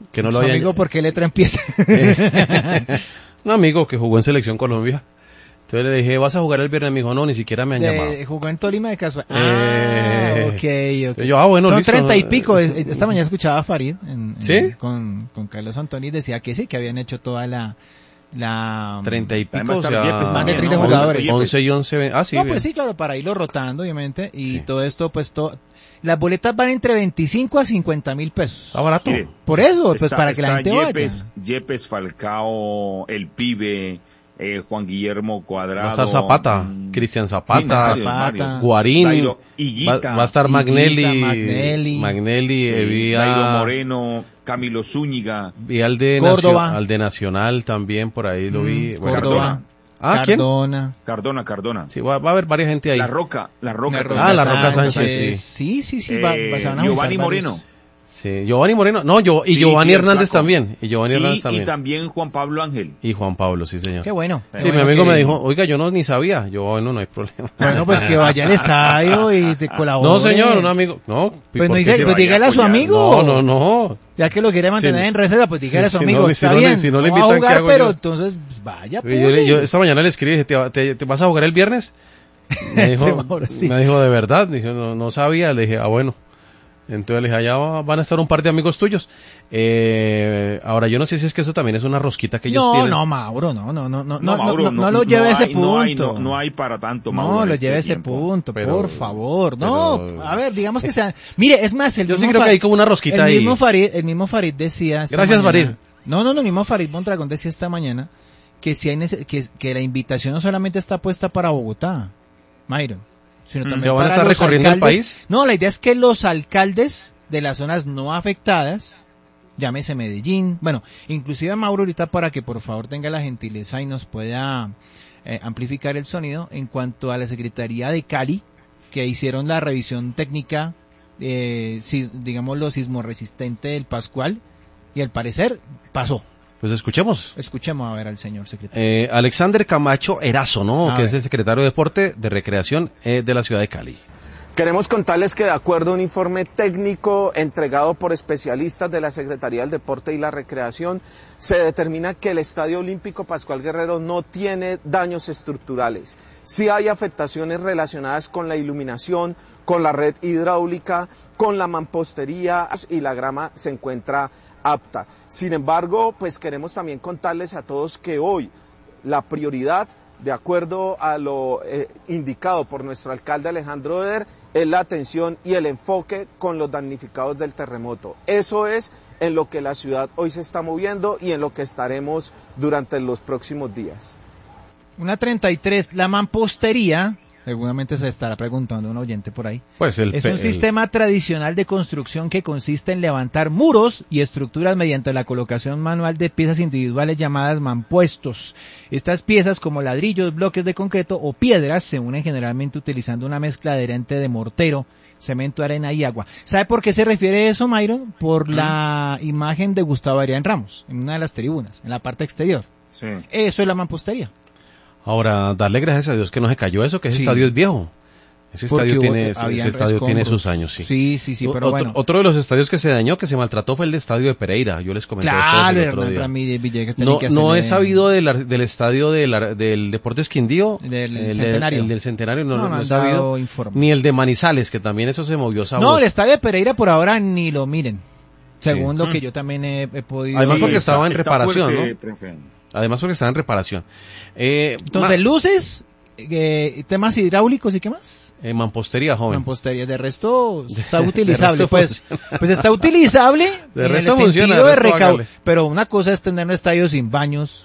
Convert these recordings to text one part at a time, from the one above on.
que no lo Su había... amigo, ¿por qué letra empieza? Un amigo que jugó en Selección Colombia. Entonces le dije, ¿vas a jugar el viernes? Me dijo, no, ni siquiera me han llamado. Jugó en Tolima de casual. Ok. Yo, bueno, son listo. 30 y pico. Esta mañana escuchaba a Farid ¿Sí? con Carlos Antoni, decía que sí, que habían hecho toda la 30 y pico, además, o sea, más de 30 jugadores. 11 y 11. Ah, sí. No, pues sí, claro, para irlo rotando, obviamente. Y Sí. todo esto, pues las boletas van entre 25 a 50.000 pesos. Está barato. Mire, Por eso, pues para que la gente Yepes, Falcao, El Pibe, Juan Guillermo Cuadrado. Va a estar Zapata, Cristian Zapata, Zapata, Guarín, Dairo, Higuita, va a estar Magnelli, Dairo Moreno, Camilo Zúñiga. Vi al de Córdoba. al de Nacional también, por ahí lo vi. Bueno, Córdoba. ¿quién? Cardona. Sí, va a haber varias gente ahí. La Roca. La Roca Sánchez, sí. sí. van a Giovanni juntar Moreno. varios. Sí, Giovanni Moreno, no, y Sí, Giovanni sí, el Hernández flaco. también, Y también Juan Pablo Ángel. y Juan Pablo, sí señor. Qué bueno. Sí, mi amigo me dijo, oiga, yo ni sabía. Yo, bueno, no hay problema. Bueno, pues que vaya al estadio y te colabore. No, señor, un amigo. No, Pues no ¿por qué dice, se pues vaya dígale a su apoyar? amigo. No. Ya que lo quiere mantener Sí. en reserva, pues dígale a su Sí, amigo, si está no le- bien. si no le va a invitan, ¿qué jugar, hago pero yo? entonces, pues, vaya, Yo esta mañana le escribí, dije, ¿te vas a jugar el viernes? Me dijo, Mauro, sí. me dijo, ¿de verdad? Dije, no sabía. Le dije, bueno. Entonces le dije, allá van a estar un par de amigos tuyos. Ahora, yo no sé si es que eso también es una rosquita que ellos tienen. No, Mauro, no Mauro, lo lleve a ese hay- punto. No hay para tanto, Mauro. No, en lo este lleve a ese tiempo. punto, Pero- por favor. pero- No, a ver, digamos que sea. Mire, es más, Yo sí creo que hay como una rosquita ahí. El mismo Farid decía. esta Gracias, mañana- Farid. No, el mismo Farid Mondragón decía esta mañana que si hay que la invitación no solamente está puesta para Bogotá, Mayron, sino también ¿Ya van a para estar los recorriendo el alcaldes. país? No, la idea es que los alcaldes de las zonas no afectadas, llámese Medellín, bueno, inclusive Mauro ahorita para que por favor tenga la gentileza y nos pueda amplificar el sonido en cuanto a la Secretaría de Cali, que hicieron la revisión técnica, digamos lo sismorresistente del Pascual, y al parecer pasó. Pues escuchemos. Escuchemos a ver al señor secretario. Alexander Camacho Erazo, ¿no? A Que ver. es el secretario de Deporte de Recreación de la ciudad de Cali. Queremos contarles que de acuerdo a un informe técnico entregado por especialistas de la Secretaría del Deporte y la Recreación, se determina que el Estadio Olímpico Pascual Guerrero no tiene daños estructurales. Sí hay afectaciones relacionadas con la iluminación, con la red hidráulica, con la mampostería y la grama se encuentra apta. Sin embargo, pues queremos también contarles a todos que hoy la prioridad, de acuerdo a lo indicado por nuestro alcalde Alejandro Eder, es la atención y el enfoque con los damnificados del terremoto. Eso es en lo que la ciudad hoy se está moviendo y en lo que estaremos durante los próximos días. Una 33, la mampostería, seguramente se estará preguntando un oyente por ahí. Pues Es un sistema tradicional de construcción que consiste en levantar muros y estructuras mediante la colocación manual de piezas individuales llamadas mampuestos. Estas piezas, como ladrillos, bloques de concreto o piedras, se unen generalmente utilizando una mezcla adherente de mortero, cemento, arena y agua. ¿Sabe por qué se refiere eso, Mayron? Por la imagen de Gustavo Adrián Ramos, en una de las tribunas, en la parte exterior. Sí. Eso es la mampostería. Ahora, darle gracias a Dios que no se cayó eso, que ese Sí. estadio es viejo. Ese estadio tiene escombros. sus años, sí. Sí, pero bueno. Otro de los estadios que se dañó, que se maltrató, fue el de estadio de Pereira. Yo les comenté Claro, a ustedes el otro Hernán día. Ramírez Villegas tenía que No he hacerle- sabido del estadio del Deportes Quindío, Del Centenario. el del Centenario, no han he sabido, dado informe. ni el de Manizales, que también eso se movió sabor. No, el estadio de Pereira por ahora ni lo miren. Según Sí. lo que yo también he podido... Además porque está- estaba en está reparación, fuerte, ¿no? profe. Además porque estaba en reparación. Entonces, luces, temas hidráulicos y qué más. Mampostería, joven. Mampostería, de resto está de utilizable, resto pues está utilizable De en resto el funciona, sentido de de resto hágale. pero una cosa es tener un estadio sin baños,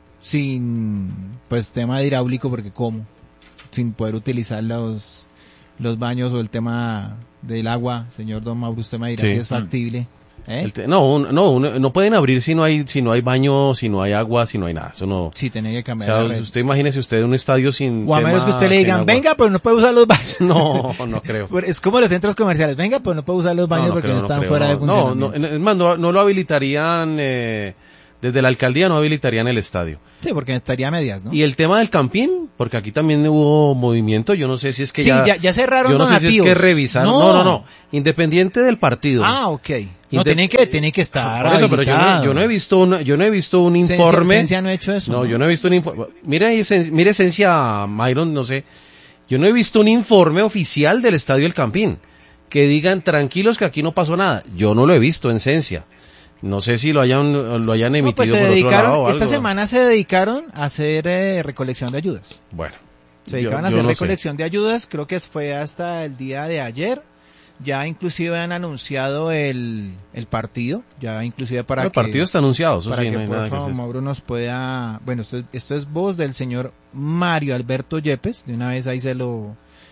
sin pues tema de hidráulico, porque cómo, sin poder utilizar los baños o el tema del agua, señor Don Mauro, usted me dirá Sí. si es factible. ¿Eh? No pueden abrir si no hay baño, si no hay agua, si no hay nada. Eso no. Sí, tenía que O cambiar la sea, red. usted imagínese usted un estadio sin O a menos tema- que usted le sin digan, agua. venga, pero no puede usar los baños. No creo. Es como los centros comerciales, venga, pero no puede usar los baños porque creo, están creo, fuera de no, funcionamiento. es más, no lo habilitarían, desde la alcaldía no habilitarían el estadio. Sí, porque estaría a medias, ¿no? Y el tema del campín, porque aquí también hubo movimiento, yo no sé si es que ya cerraron yo no donativos. sé si es que revisaron, no, independiente del partido. Ok. No, tiene que estar por eso, pero yo no he visto un informe. Esencia no ha hecho eso. No, yo no he visto un informe. Mire Esencia, Myron, no sé. Yo no he visto un informe oficial del Estadio El Campín que digan tranquilos que aquí no pasó nada. Yo no lo he visto en Esencia. No sé si lo hayan emitido pues por otro lado o algo. Esta semana se dedicaron a hacer recolección de ayudas. Bueno. Se dedicaban a hacer recolección de ayudas, creo que fue hasta el día de ayer. Ya inclusive han anunciado el partido, ya inclusive para el partido está anunciado, eso para sí, que no hay por nada favor que hacer. Mauro nos pueda, bueno, esto es voz del señor Mario Alberto Yepes, de una vez ahí se lo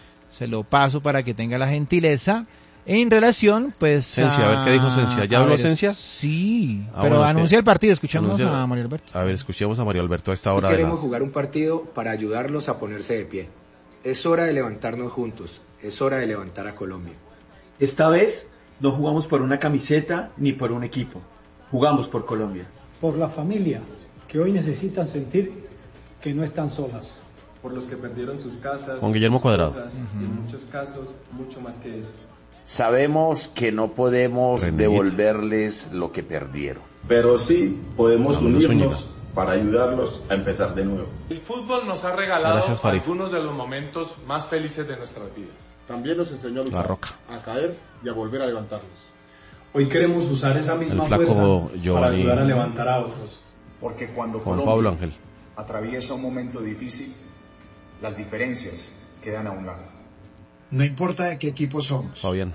paso para que tenga la gentileza. En relación, pues... Cencia, a ver qué dijo Cencia. ¿Ya habló Cencia? Sí, pero anuncia el partido. Escuchemos a Mario Alberto. A ver, escuchemos a Mario Alberto a esta hora. Queremos jugar un partido para ayudarlos a ponerse de pie. Es hora de levantarnos juntos. Es hora de levantar a Colombia. Esta vez no jugamos por una camiseta ni por un equipo. Jugamos por Colombia. Por la familia, que hoy necesitan sentir que no están solas. Por los que perdieron sus casas. Con Guillermo Cuadrado. Y en muchos casos, mucho más que eso. Sabemos que no podemos devolverles lo que perdieron. Pero sí podemos unirnos para ayudarlos a empezar de nuevo. El fútbol nos ha regalado algunos de los momentos más felices de nuestras vidas. También nos enseñó a luchar, a caer y a volver a levantarnos. Hoy queremos usar esa misma fuerza para ayudar a levantar a otros. Porque cuando Colombia atraviesa un momento difícil, las diferencias quedan a un lado. No importa de qué equipo somos. Fabián.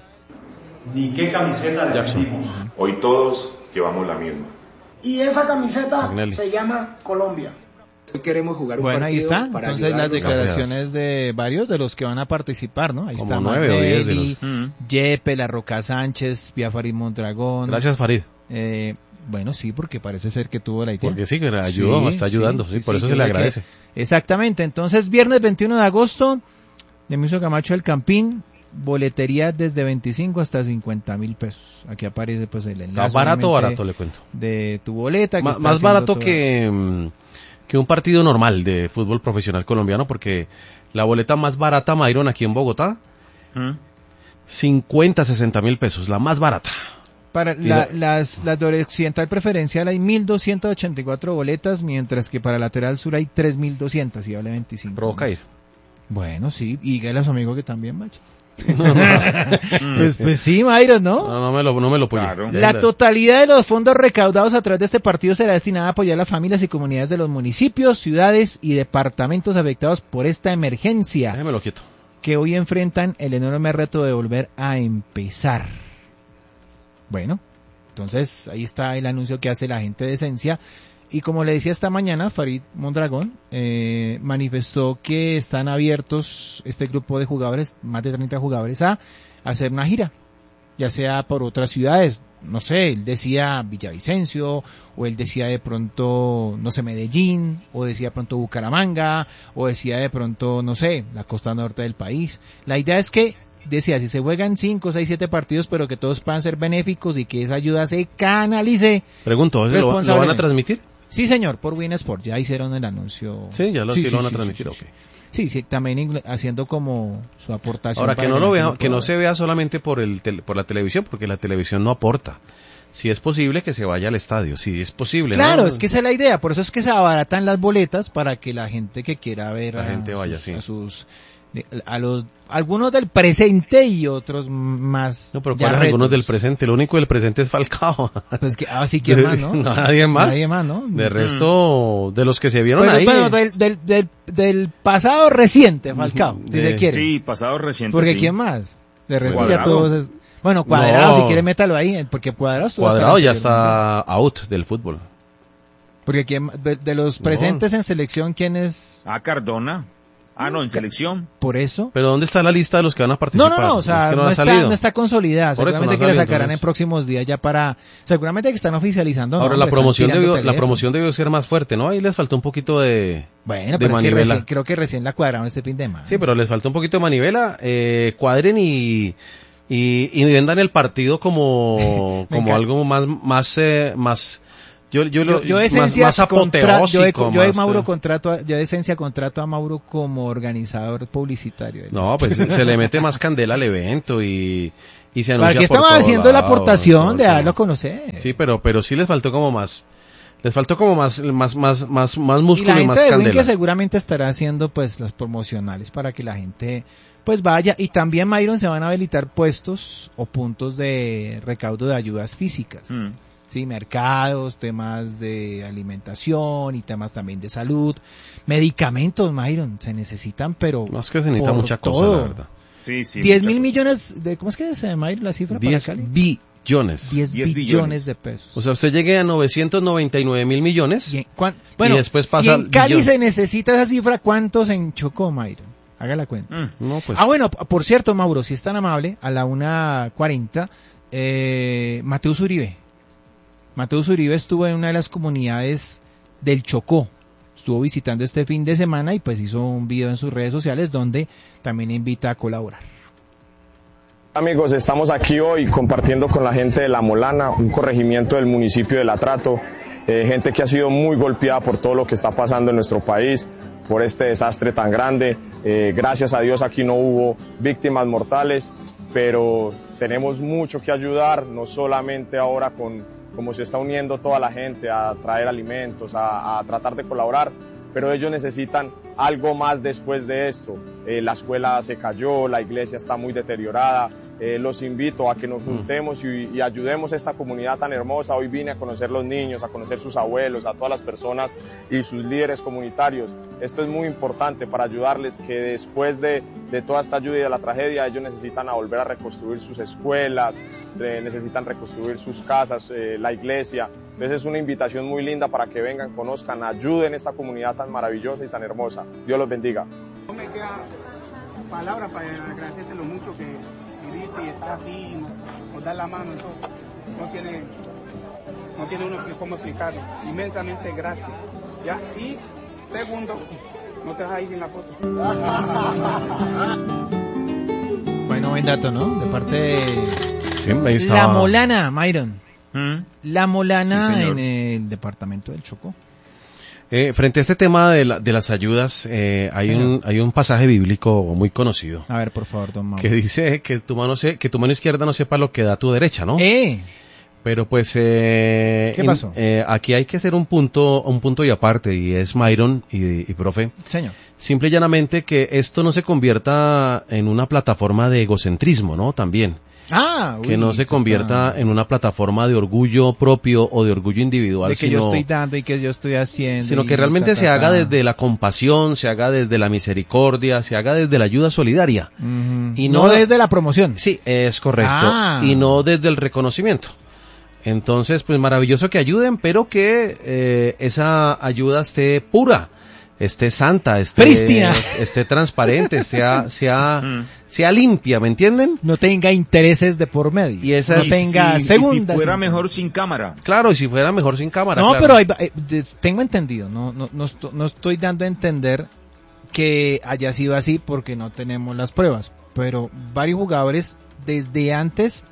Ni qué camiseta le vestimos. Hoy todos llevamos la misma. Y esa camiseta se llama Colombia. Hoy queremos jugar un partido. Bueno, ahí está. Para entonces las declaraciones de varios de los que van a participar, ¿no? Ahí como está 9 o 10 de los... Yepe, La Roca Sánchez, Pia Farid Mondragón. Gracias, Farid. Bueno, sí, porque parece ser que tuvo la idea. Porque sí, que ayudó, está ayudando, sí, por eso se le agradece. Exactamente. Entonces, viernes 21 de agosto, Dionisio Camacho del Campín, boletería desde 25 hasta 50.000 pesos. Aquí aparece pues el enlace. ¿Está barato o barato, le cuento? De tu boleta. Más barato que un partido normal de fútbol profesional colombiano, porque la boleta más barata, Myron, aquí en Bogotá, 50-60.000 pesos, la más barata. Para las de Occidental Preferencial hay 1.284 boletas, mientras que para Lateral Sur hay 3.200 y vale 25. Provoca ir. Bueno, sí, y dígale a su amigo que también vaya. pues sí, Myron, ¿no? No me lo puedo. Claro. La totalidad de los fondos recaudados a través de este partido será destinada a apoyar a las familias y comunidades de los municipios, ciudades y departamentos afectados por esta emergencia. Déjemelo quieto. Que hoy enfrentan el enorme reto de volver a empezar. Bueno, entonces ahí está el anuncio que hace la gente de Esencia. Y como le decía esta mañana, Farid Mondragón manifestó que están abiertos este grupo de jugadores, más de 30 jugadores, a hacer una gira, ya sea por otras ciudades. No sé, él decía Villavicencio, o él decía de pronto, no sé, Medellín, o decía de pronto Bucaramanga, o decía de pronto, no sé, la costa norte del país. La idea es que, decía, si se juegan 5, 6, 7 partidos, pero que todos puedan ser benéficos y que esa ayuda se canalice. Pregunto, ¿lo van a transmitir? Sí, señor, por Win Sport, ya hicieron el anuncio. Sí, ya lo van a transmitir, ok. Sí, también haciendo como su aportación. Ahora, que no se vea solamente por la televisión, porque la televisión no aporta. Si es posible que se vaya al estadio, si es posible. Claro, ¿no? es que esa es la idea, por eso es que se abaratan las boletas para que la gente que quiera ver algunos del presente y otros más. No, pero ¿cuáles algunos del presente? Lo único del presente es Falcao. Pues que, sí, ¿quién más, no? Nadie más, ¿no? De resto, de los que se vieron ahí. Bueno, del pasado reciente, Falcao, si se quiere. Sí, pasado reciente. Porque ¿quién más? De resto ya todos bueno, Cuadrado, si quiere métalo ahí, porque Cuadrado ya está out del fútbol. Porque de los presentes en selección, ¿quién es? Cardona. No, en selección. Por eso. ¿Pero dónde está la lista de los que van a participar? No, o sea, no está consolidada. Seguramente que la sacarán en próximos días ya seguramente que están oficializando. Ahora, la promoción debió ser más fuerte, ¿no? Ahí les faltó un poquito de manivela. Es que creo que recién la cuadraron este fin de semana. Sí, pero les faltó un poquito de manivela. Cuadren y vendan el partido como algo más Yo de esencia más apoteósico. Yo de esencia contrato a Mauro como organizador publicitario. No, pues se le mete más candela al evento y se anuncia ¿Para qué estamos haciendo la aportación de darlo a conocer? Sí, pero sí les faltó como más. Les faltó como más músculo y, la gente más de candela. que seguramente estará haciendo pues las promocionales para que la gente pues vaya. Y también, Myron, se van a habilitar puestos o puntos de recaudo de ayudas físicas. Sí, mercados, temas de alimentación y temas también de salud. Medicamentos, Myron, se necesitan, pero no, es que se necesita mucha cosa, la verdad. Sí, sí. 10.000 millones de, ¿cómo es que se Myron la cifra 10 para Cali? billones. 10 billones de pesos. O sea, usted llegue a 999.000 millones y después pasa si en Cali billón. se necesita esa cifra, ¿cuántos en Chocó, Myron? Haga la cuenta. No, pues. Bueno, por cierto, Mauro, si es tan amable, a la 1:40, Mateus Uribe. Mateus Uribe estuvo en una de las comunidades del Chocó. Estuvo visitando este fin de semana y pues hizo un video en sus redes sociales donde también invita a colaborar. Amigos, estamos aquí hoy compartiendo con la gente de La Molana, un corregimiento del municipio de Latrato, gente que ha sido muy golpeada por todo lo que está pasando en nuestro país, por este desastre tan grande. Gracias a Dios aquí no hubo víctimas mortales, pero tenemos mucho que ayudar, no solamente ahora como se está uniendo toda la gente a traer alimentos, a tratar de colaborar, pero ellos necesitan algo más después de esto. La escuela se cayó, la iglesia está muy deteriorada. Los invito a que nos juntemos y ayudemos a esta comunidad tan hermosa. Hoy vine a conocer los niños, a conocer sus abuelos, a todas las personas y sus líderes comunitarios. Esto es muy importante para ayudarles, que después de toda esta ayuda y de la tragedia, ellos necesitan volver a reconstruir sus escuelas, necesitan reconstruir sus casas, la iglesia. Entonces es una invitación muy linda para que vengan, conozcan, ayuden a esta comunidad tan maravillosa y tan hermosa. Dios los bendiga. No me queda palabra para agradecerle lo mucho que viviste y está aquí, nos da la mano, eso no tiene uno cómo explicarlo. Inmensamente gracias. ¿Ya? Y segundo, no te dejes ahí sin la foto. Bueno, buen dato, ¿no? De parte de Sí, La Molana, Myron. La Molana, sí, en el departamento del Chocó. Frente a este tema de las ayudas, hay un pasaje bíblico muy conocido. A ver, por favor, don Mauro. Que dice que tu mano izquierda no sepa lo que da tu derecha, ¿no? Pero pues ¿qué pasó? Aquí hay que hacer un punto y aparte, y es Myron y profe. Señor. Simple y llanamente que esto no se convierta en una plataforma de egocentrismo, ¿no? También. Que no se convierta en una plataforma de orgullo propio o de orgullo individual. De que yo estoy dando y que yo estoy haciendo. Sino que realmente se haga desde la compasión, se haga desde la misericordia, se haga desde la ayuda solidaria. Y no desde la promoción. Sí, es correcto. Y no desde el reconocimiento. Entonces, pues maravilloso que ayuden, pero que esa ayuda esté pura, esté santa, esté transparente, sea limpia, ¿me entienden? No tenga intereses de por medio. Y esa no tenga segundas. Si fuera mejor sin cámara. Claro, y si fuera mejor sin cámara. No, claro. pero tengo entendido, no estoy dando a entender que haya sido así porque no tenemos las pruebas, pero varios jugadores desde antes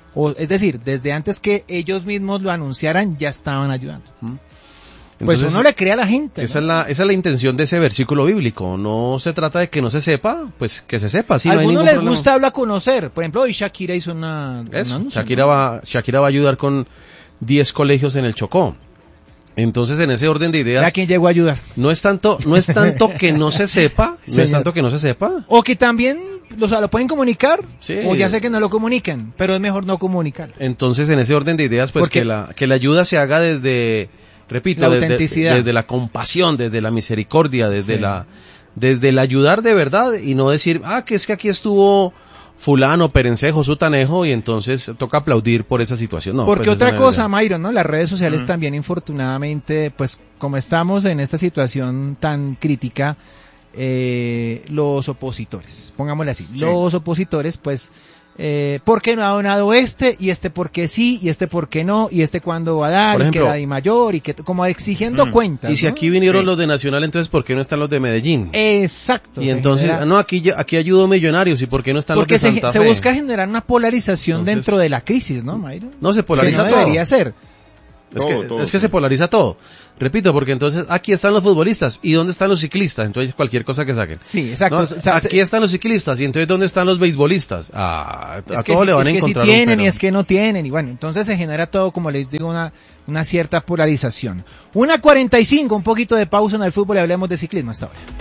que ellos mismos lo anunciaran, ya estaban ayudando. Entonces, pues uno le cree a la gente. Esa es la intención de ese versículo bíblico. No se trata de que no se sepa, pues que se sepa. Sí, algunos les gusta hablar a conocer. Por ejemplo, hoy Shakira hizo una Shakira va a ayudar con 10 colegios en el Chocó. Entonces, en ese orden de ideas. ¿A quién llegó a ayudar? No es tanto que no se sepa, O que también, lo pueden comunicar, sí. O ya sé que no lo comunican, pero es mejor no comunicar. Entonces, en ese orden de ideas, pues que la ayuda se haga desde, repito, la autenticidad. Desde la compasión, desde la misericordia, desde el ayudar de verdad y no decir, que es que aquí estuvo fulano, perencejo, sutanejo y entonces toca aplaudir por esa situación. No, porque pues otra cosa, Myron, ¿no? Las redes sociales también, infortunadamente, pues como estamos en esta situación tan crítica, los opositores, pongámosle así, los opositores, pues, ¿por qué no ha donado y este por qué sí, y este por qué no, y este cuándo va a dar, por ejemplo, y que la de mayor, y que como exigiendo cuentas? Y si aquí vinieron los de Nacional, entonces ¿por qué no están los de Medellín? Exacto. Y entonces, aquí ayudo Millonarios, ¿y por qué no están los de Santa Fe? Se busca generar una polarización dentro de la crisis, ¿no, Mayra? No se polariza que no debería ser. Es que se polariza todo. Repito, porque entonces aquí están los futbolistas, ¿y dónde están los ciclistas? Entonces cualquier cosa que saquen. Sí, exacto. ¿No? Aquí están los ciclistas, y entonces ¿dónde están los beisbolistas? A todos le van a encontrar si tienen y es que no tienen, y bueno, entonces se genera todo, como les digo, una cierta polarización. 1:45, un poquito de pausa en el fútbol y hablemos de ciclismo hasta ahora.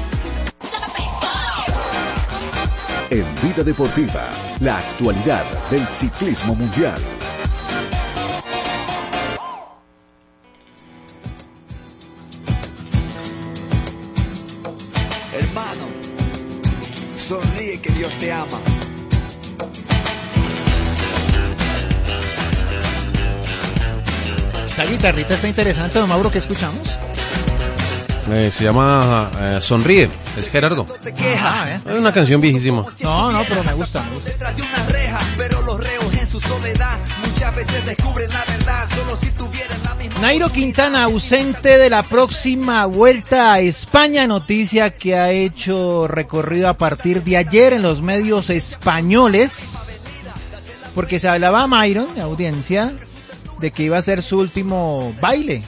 En Vida Deportiva, la actualidad del ciclismo mundial. Hermano, sonríe que Dios te ama. La guitarrita está interesante, don Mauro, ¿qué escuchamos? Se llama Sonríe, es Gerardo. Es una canción viejísima. No, pero me gusta. Detrás de una reja, pero los reos en su soledad muchas veces descubren la verdad, solo si tuvieran la misma. Nairo Quintana ausente de la próxima Vuelta a España, noticia que ha hecho recorrido a partir de ayer en los medios españoles, porque se hablaba Myron, de audiencia, de que iba a ser su último baile.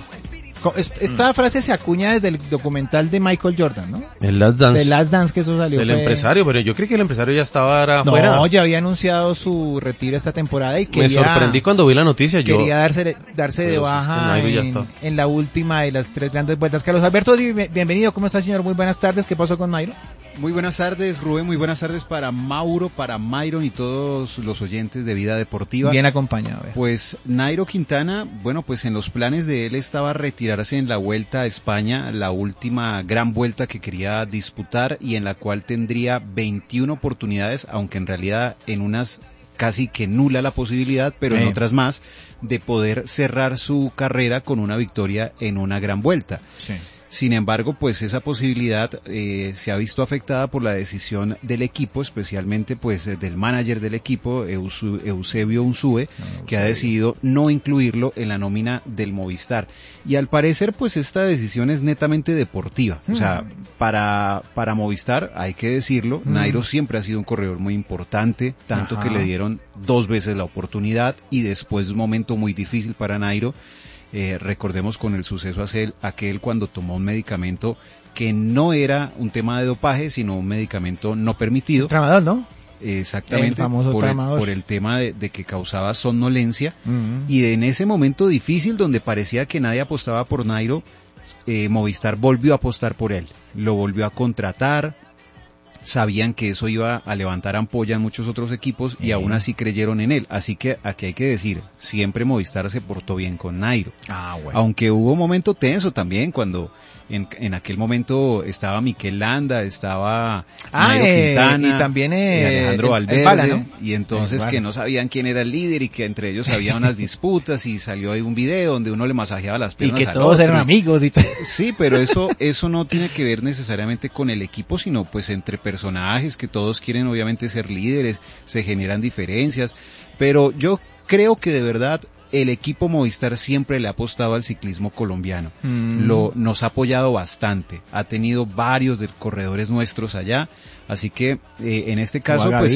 Esta frase se acuña desde el documental de Michael Jordan, ¿no? El Last Dance. El Last Dance, que eso salió. El empresario, pero yo creí que el empresario ya estaba afuera. No, ya había anunciado su retiro esta temporada y quería... Me sorprendí cuando vi la noticia. Quería darse de baja en la última de las 3 grandes vueltas. Carlos Alberto, bienvenido. ¿Cómo está, señor? Muy buenas tardes. ¿Qué pasó con Nairo? Muy buenas tardes, Rubén. Muy buenas tardes para Mauro, para Myron y todos los oyentes de Vida Deportiva. Bien acompañado. Pues Nairo Quintana, bueno, pues en los planes de él estaba retirarse en la Vuelta a España, la última gran vuelta que quería disputar y en la cual tendría 21 oportunidades, aunque en realidad en unas casi que nula la posibilidad, pero en otras más, de poder cerrar su carrera con una victoria en una gran vuelta. Sí. Sin embargo, pues esa posibilidad se ha visto afectada por la decisión del equipo, especialmente pues del manager del equipo, Eusebio Unzúe, que ha decidido no incluirlo en la nómina del Movistar. Y al parecer, pues esta decisión es netamente deportiva. O sea, para Movistar, hay que decirlo, Nairo siempre ha sido un corredor muy importante, tanto que le dieron 2 veces la oportunidad y después de un momento muy difícil para Nairo. Recordemos con el suceso aquel cuando tomó un medicamento que no era un tema de dopaje, sino un medicamento no permitido. Tramadol, ¿no? Exactamente, por el tema de que causaba somnolencia. Uh-huh. Y en ese momento difícil donde parecía que nadie apostaba por Nairo, Movistar volvió a apostar por él, lo volvió a contratar. Sabían que eso iba a levantar ampolla en muchos otros equipos y aún así creyeron en él. Así que aquí hay que decir, siempre Movistar se portó bien con Nairo. Bueno. Aunque hubo un momento tenso también cuando en aquel momento estaba Mikel Landa, estaba Nairo Quintana y también y Alejandro Valverde, Bala, ¿no? y entonces que no sabían quién era el líder y que entre ellos había unas disputas y salió ahí un video donde uno le masajeaba las piernas y que todos eran amigos y todo. Sí, pero eso no tiene que ver necesariamente con el equipo, sino pues entre personajes que todos quieren obviamente ser líderes, se generan diferencias, pero yo creo que de verdad el equipo Movistar siempre le ha apostado al ciclismo colombiano. Nos ha apoyado bastante. Ha tenido varios de corredores nuestros allá. Así que en este caso, pues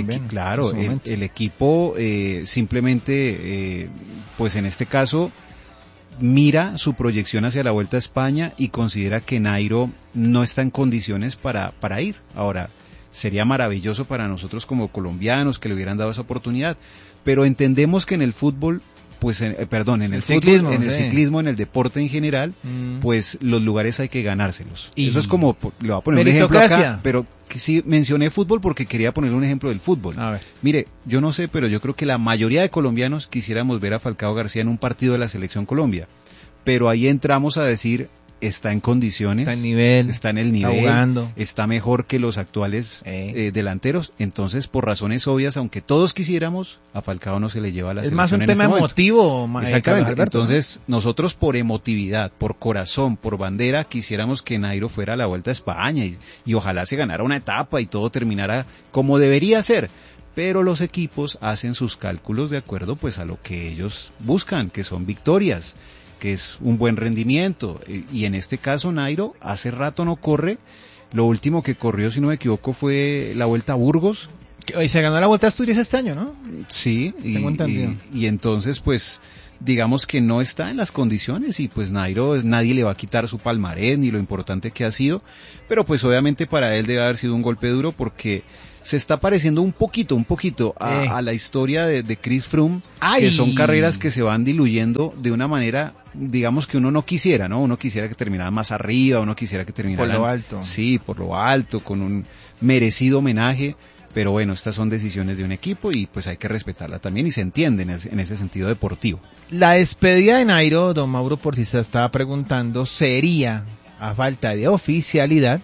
el equipo simplemente, pues en este caso mira su proyección hacia la Vuelta a España y considera que Nairo no está en condiciones para ir. Ahora, sería maravilloso para nosotros como colombianos que le hubieran dado esa oportunidad, pero entendemos que en el fútbol, pues en el ciclismo, en el deporte en general, pues los lugares hay que ganárselos. Y eso es como, le voy a poner un ejemplo acá, pero que sí mencioné fútbol porque quería poner un ejemplo del fútbol. A ver. Mire, yo no sé, pero yo creo que la mayoría de colombianos quisiéramos ver a Falcao García en un partido de la Selección Colombia, pero ahí entramos a decir, está en condiciones, está en el nivel, jugando, está mejor que los actuales delanteros. Entonces, por razones obvias, aunque todos quisiéramos, a Falcao no se le lleva a la selección. Es más un tema emotivo. Exactamente. Entonces, nosotros por emotividad, por corazón, por bandera, quisiéramos que Nairo fuera a la Vuelta a España y ojalá se ganara una etapa y todo terminara como debería ser. Pero los equipos hacen sus cálculos de acuerdo pues a lo que ellos buscan, que son victorias, que es un buen rendimiento, y en este caso Nairo hace rato no corre. Lo último que corrió, si no me equivoco, fue la Vuelta a Burgos, Y se ganó la Vuelta a Asturias este año, ¿no? Sí, y entonces pues digamos que no está en las condiciones y pues Nairo, nadie le va a quitar su palmarés ni lo importante que ha sido, pero pues obviamente para él debe haber sido un golpe duro porque se está pareciendo un poquito a la historia de Chris Froome, que son carreras que se van diluyendo de una manera, digamos que uno no quisiera, ¿no? Uno quisiera que terminara más arriba, uno quisiera que terminara por lo alto. Sí, por lo alto, con un merecido homenaje. Pero bueno, estas son decisiones de un equipo y pues hay que respetarla también y se entiende en ese sentido deportivo. La despedida de Nairo, don Mauro, por si se estaba preguntando, sería, a falta de oficialidad,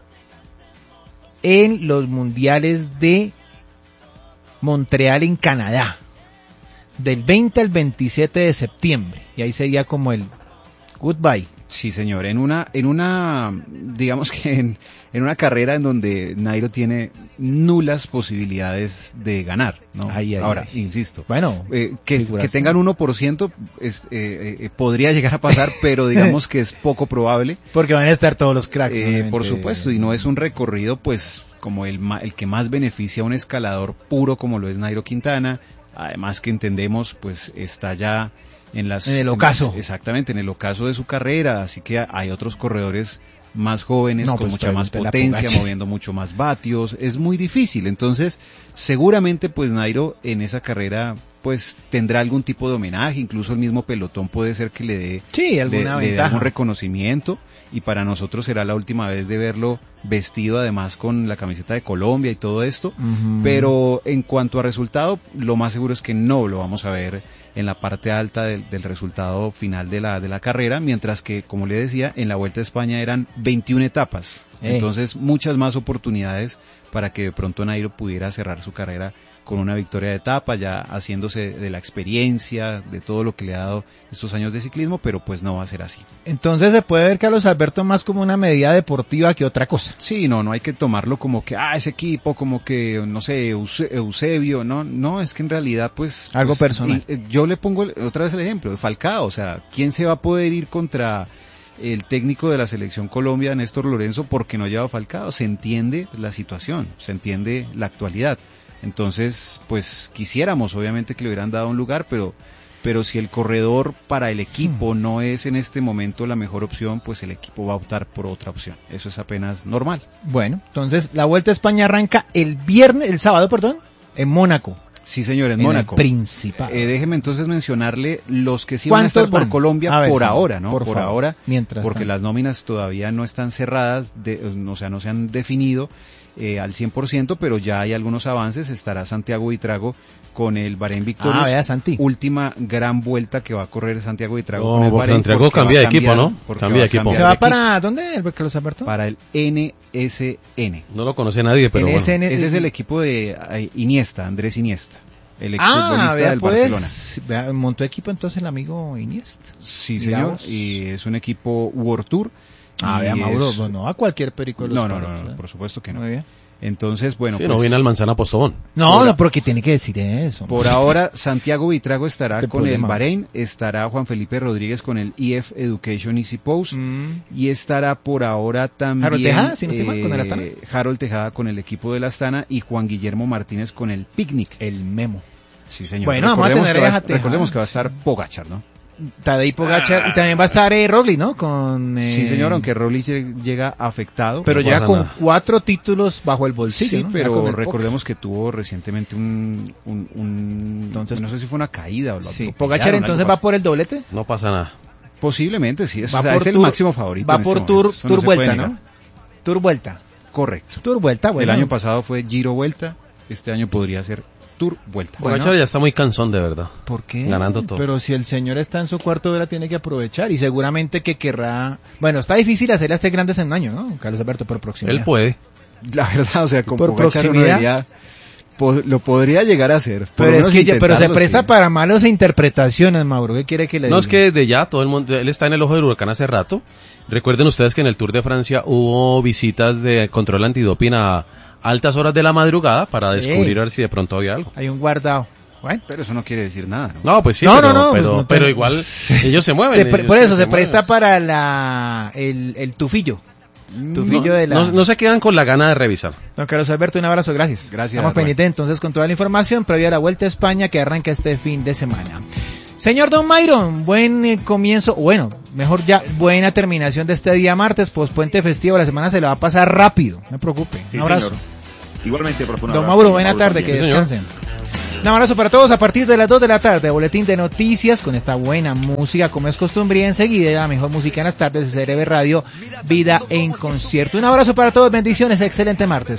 en los mundiales de Montreal en Canadá, del 20 al 27 de septiembre, y ahí sería como el goodbye. Sí, señor, en una digamos que en una carrera en donde Nairo tiene nulas posibilidades de ganar, ¿no? Ahora, insisto, bueno, que tengan 1% podría llegar a pasar, pero digamos que es poco probable. Porque van a estar todos los cracks. Por supuesto, y no es un recorrido pues como el que más beneficia a un escalador puro como lo es Nairo Quintana, además que entendemos pues está ya en el ocaso. Exactamente, en el ocaso de su carrera, así que hay otros corredores más jóvenes, con mucha más potencia, moviendo mucho más vatios, es muy difícil, entonces seguramente pues Nairo en esa carrera pues tendrá algún tipo de homenaje, incluso el mismo pelotón puede ser que le dé alguna le ventaja, un reconocimiento, y para nosotros será la última vez de verlo vestido además con la camiseta de Colombia y todo esto, pero en cuanto a resultado, lo más seguro es que no lo vamos a ver en la parte alta del resultado final de la carrera, mientras que, como le decía, en la Vuelta a España eran 21 etapas, entonces muchas más oportunidades para que de pronto Nairo pudiera cerrar su carrera con una victoria de etapa, ya haciéndose de la experiencia, de todo lo que le ha dado estos años de ciclismo, pero pues no va a ser así. Entonces se puede ver, Carlos Alberto, más como una medida deportiva que otra cosa. Sí, no hay que tomarlo como que, ese equipo, como que, no sé, Eusebio, no, es que en realidad pues... Algo personal. Yo le pongo otra vez el ejemplo de Falcao, o sea, ¿quién se va a poder ir contra el técnico de la selección Colombia, Néstor Lorenzo, porque no lleva Falcao? Se entiende la situación, se entiende la actualidad. Entonces, pues quisiéramos obviamente que le hubieran dado un lugar, pero si el corredor para el equipo no es en este momento la mejor opción, pues el equipo va a optar por otra opción. Eso es apenas normal. Bueno, entonces la Vuelta a España arranca el sábado, en Mónaco. Sí, señor, en Mónaco. El Principado. Déjeme entonces mencionarle los que sí van a estar por Colombia por ahora, ¿no? Por ahora, porque tanto. las nóminas todavía no están cerradas, o sea, no se han definido al 100%, pero ya hay algunos avances. Estará Santiago Buitrago con el Bahrein Victorious, última gran vuelta que va a correr Santiago Buitrago con el Bahrein. Santiago cambia de equipo, ¿no? Cambia de equipo. ¿Se va para dónde, Carlos Alberto? Para el NSN. No lo conoce nadie, pero bueno. Ese es el equipo de Iniesta, Andrés Iniesta. El exfutbolista del Barcelona. Montó equipo entonces el amigo Iniesta. Sí, señor, y es un equipo World Tour. Vea, Mauro, no a cualquier perico de los No, por supuesto que no. Muy bien. Entonces, bueno, no viene al Manzana Postobón. No, porque tiene que decir eso. Por ahora, Santiago Buitrago estará con el Bahrein, estará Juan Felipe Rodríguez con el EF Education Easy Post, y estará por ahora también Harold Tejada, si no estoy mal, con el Astana. Harold Tejada con el equipo del Astana y Juan Guillermo Martínez con el Picnic. El Memo. Sí, señor. Bueno, vamos a tener recordemos que va a estar Pogačar, ¿no? Tadej Pogačar, y también va a estar Roglic, ¿no? Sí, señor, aunque Roglic llega afectado. Pero llega con 4 títulos bajo el bolsillo, sí, ¿no? pero recordemos que tuvo recientemente entonces, no sé si fue una caída o lo sí. ¿Pogačar entonces va por el doblete? No pasa nada. Posiblemente, sí. Es el máximo favorito. Va por Tour Vuelta, ¿no? Tour Vuelta. Correcto. Tour Vuelta, bueno. El año pasado fue Giro Vuelta, este año podría ser Tour Vuelta. Pogačar ya está muy cansón, de verdad. ¿Por qué? Ganando todo. Pero si el señor está en su cuarto de hora, tiene que aprovechar y seguramente que querrá... Bueno, está difícil hacerle a este grandes en un año, ¿no? Carlos Alberto, por proximidad. Él puede. La verdad, o sea, con por proximidad lo podría llegar a hacer. Pero es que pero se presta para malas interpretaciones, Mauro. ¿Qué quiere que le diga? No, es que desde ya todo el mundo, él está en el ojo del huracán hace rato. Recuerden ustedes que en el Tour de Francia hubo visitas de control antidoping a altas horas de la madrugada para descubrir a ver si de pronto había algo. Hay un guardado. Bueno, pero eso no quiere decir nada, ¿no? No, pues sí, pero igual ellos se mueven. Por eso se presta para el tufillo. Tufillo de la... No se quedan con la gana de revisar. Don Carlos Alberto, un abrazo, gracias. Estamos pendientes entonces con toda la información previa a la Vuelta a España que arranca este fin de semana. Señor Don Myron, buen comienzo, bueno, mejor ya, buena terminación de este día martes, pospuente festivo, la semana se la va a pasar rápido, no me preocupe. Un abrazo. Señor. Igualmente, profundo Don abrazo. Mauro, buena tarde, que descansen. Un abrazo para todos a partir de las 2 de la tarde, boletín de noticias con esta buena música como es costumbre y enseguida la mejor música en las tardes de CRB Radio, Vida en Concierto. Un abrazo para todos, bendiciones, excelente martes.